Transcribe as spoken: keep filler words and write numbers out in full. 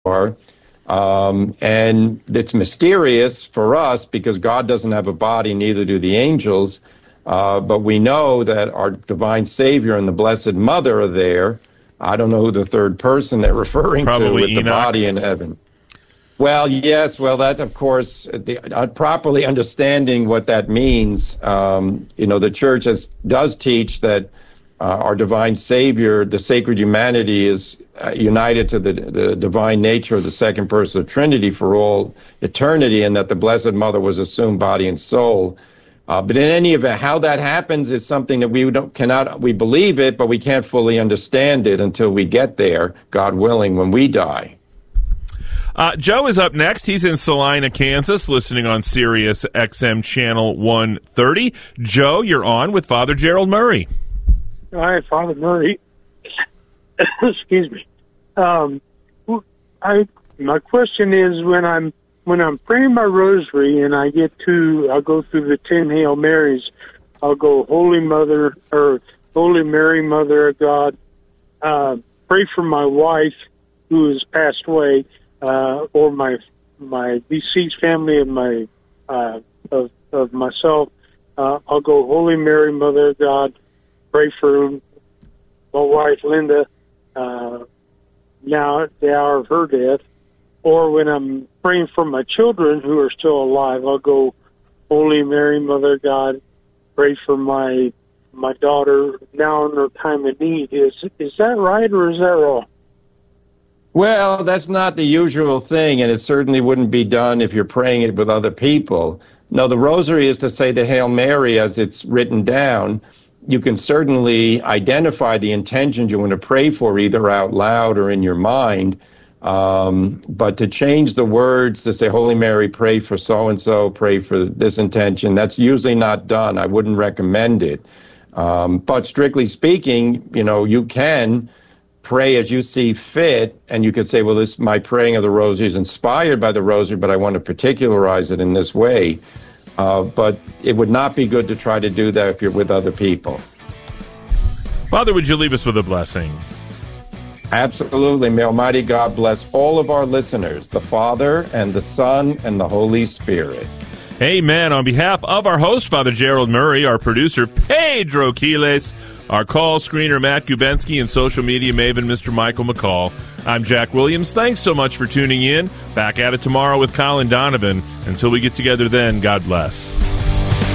Um, and it's mysterious for us because God doesn't have a body, neither do the angels. Uh, but we know that our divine Savior and the Blessed Mother are there. I don't know who the third person they're referring Probably to with Enoch. the body in heaven. Well, yes, well, that, of course, the, uh, properly understanding what that means, um, you know, the Church has, does teach that uh, our divine Savior, the sacred humanity, is uh, united to the, the divine nature of the second person of the Trinity for all eternity, and that the Blessed Mother was assumed body and soul. Uh, but in any event, how that happens is something that we don't, cannot, we believe it, but we can't fully understand it until we get there, God willing, when we die. Uh, Joe is up next. He's in Salina, Kansas, listening on Sirius X M Channel one thirty. Joe, you're on with Father Gerald Murray. Hi, Father Murray. Excuse me. Um, I my question is when I'm when I'm praying my rosary and I get to I'll go through the ten Hail Marys. I'll go Holy Mother or Holy Mary, Mother of God. Uh, pray for my wife who has passed away. Uh, or my my deceased family of my uh, of of myself, uh, I'll go Holy Mary, Mother of God, pray for my wife Linda. Uh, now at the hour of her death, or when I'm praying for my children who are still alive, I'll go Holy Mary, Mother of God, pray for my my daughter now in her time of need. Is is that right or is that wrong? Well, that's not the usual thing, and it certainly wouldn't be done if you're praying it with other people. No, the rosary is to say the Hail Mary as it's written down. You can certainly identify the intentions you want to pray for, either out loud or in your mind. Um, but to change the words to say, Holy Mary, pray for so-and-so, pray for this intention, that's usually not done. I wouldn't recommend it. Um, but strictly speaking, you know, you can pray as you see fit, and you could say, well, this my praying of the rosary is inspired by the rosary, but I want to particularize it in this way. Uh, but it would not be good to try to do that if you're with other people. Father, would you leave us with a blessing? Absolutely. May Almighty God bless all of our listeners, the Father and the Son and the Holy Spirit. Amen. On behalf of our host, Father Gerald Murray, our producer, Pedro Quiles, our call screener, Matt Gubensky, and social media maven, Mister Michael McCall, I'm Jack Williams. Thanks so much for tuning in. Back at it tomorrow with Colin Donovan. Until we get together then, God bless.